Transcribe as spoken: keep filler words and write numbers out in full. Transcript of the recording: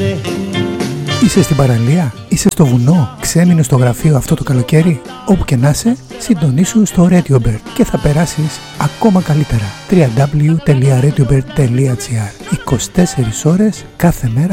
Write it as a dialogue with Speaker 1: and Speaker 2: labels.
Speaker 1: Είσαι στην παραλία, είσαι στο βουνό, ξέμεινες στο γραφείο αυτό το καλοκαίρι. Όπου και να είσαι, συντονίσου στο RadioBird και θα περάσεις ακόμα καλύτερα. double-u double-u double-u τελεία radiobird τελεία gr είκοσι τέσσερις ώρες κάθε μέρα